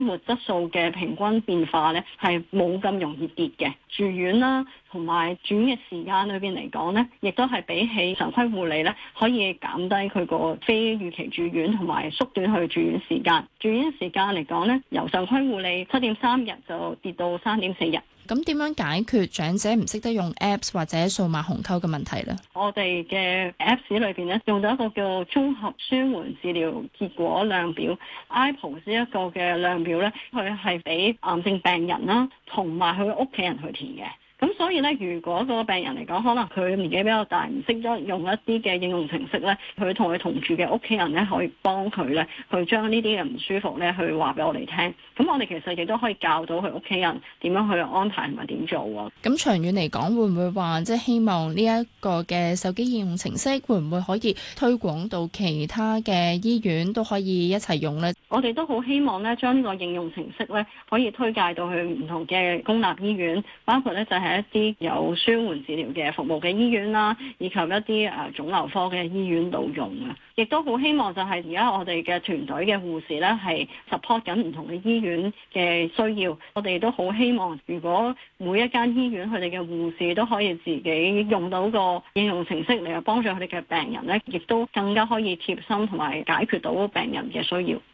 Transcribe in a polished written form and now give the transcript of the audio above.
活質素嘅平均變化咧係冇咁容易跌嘅。住院啦，同埋住院嘅時間裏邊嚟講咧，亦都係比起常規護理咧，可以減低佢個非預期住院同埋縮短佢住院時間。住院時間嚟講咧，由常規護理7.3日就跌到3.4日。 咁點樣解決長者唔識得用 Apps 或者數碼鴻溝嘅問題呢？ 我哋嘅 Apps 裏邊咧，用到一個叫綜合舒緩治療結果量表 ，iPos 呢一個嘅量表咧，佢係俾癌症病人啦，同埋佢屋企人去填嘅。咁所以咧，如果個病人嚟講，可能佢年紀比較大，唔識得用一啲嘅應用程式咧，佢同佢同住嘅屋企人咧，可以幫佢咧，去將呢啲嘅唔舒服咧，去話俾我哋聽。咁我哋其實亦都可以教到佢屋企人點樣去安排同埋點做喎。 咁長遠嚟講，會唔會話即係希望呢一個嘅手機應用程式，會唔會可以推廣到其他嘅醫院都可以一齊用呢？ 我哋都好希望咧，將呢個應用程式咧，可以推介到去唔同嘅公立醫院，包括咧就係一啲有舒緩治療嘅服務嘅醫院啦，以及一啲腫瘤科嘅醫院度用啊。亦都好希望就係而家我哋嘅團隊嘅護士咧，係 support 緊唔同嘅醫院嘅需要。我哋都好希望，如果每一間醫院佢哋嘅護士都可以自己用到個應用程式嚟幫助佢哋嘅病人咧，亦都更加可以貼心同埋解決到病人嘅需要。